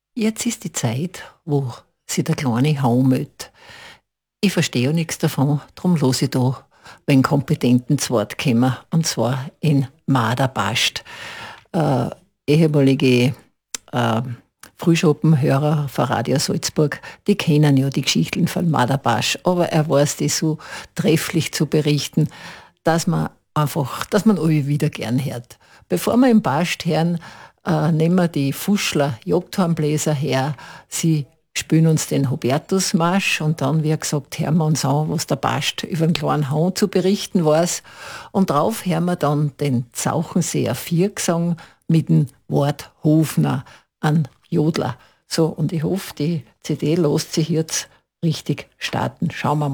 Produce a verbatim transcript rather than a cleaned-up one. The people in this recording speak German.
Jetzt ist die Zeit, wo sich der kleine Hau meldet. Ich verstehe ja nichts davon, darum los ich da wenn Kompetenten zu Wort kommen, und zwar in Marderbast. Äh, ehemalige äh, Frühschopenhörer von Radio Salzburg, die kennen ja die Geschichten von Marderbasch, aber er weiß die so trefflich zu berichten, dass man einfach, dass man alle wieder gern hört. Bevor wir im Bast hören, äh, nehmen wir die Fuschler Jagdhornbläser her. Sie spielen uns den Hubertusmarsch und dann, wie gesagt, hören wir uns an, was der Bast über den kleinen Hahn zu berichten weiß. Und drauf hören wir dann den Zauchenseer Viergesang mit dem Wort Hofner an Jodler. So, und ich hoffe, die C D lässt sich jetzt richtig starten. Schauen wir mal.